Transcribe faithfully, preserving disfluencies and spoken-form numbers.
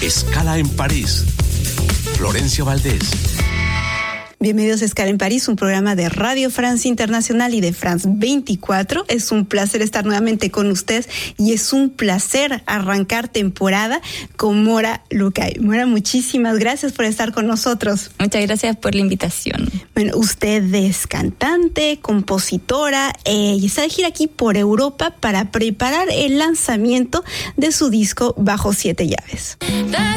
Escala en París. Florencia Valdés. Bienvenidos a Escala en París, un programa de Radio France Internacional y de France veinticuatro. Es un placer estar nuevamente con ustedes y es un placer arrancar temporada con Mora Lucay. Mora, muchísimas gracias por estar con nosotros. Muchas gracias por la invitación. Bueno, usted es cantante, compositora eh, y está de gira aquí por Europa para preparar el lanzamiento de su disco Bajo Siete Llaves.